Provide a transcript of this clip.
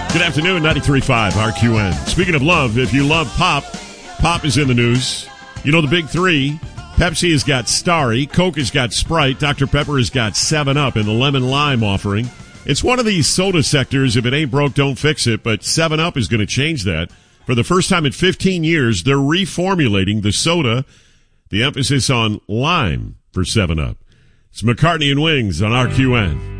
Good afternoon, 93.5 RQN. Speaking of love, if you love pop, pop is in the news. You know the big three. Pepsi has got Starry, Coke has got Sprite, Dr. Pepper has got 7-Up in the lemon lime offering. It's one of these soda sectors, if it ain't broke, don't fix it, but 7-Up is going to change that. For the first time in 15 years, they're reformulating the soda, the emphasis on lime for 7-Up. It's McCartney and Wings on RQN.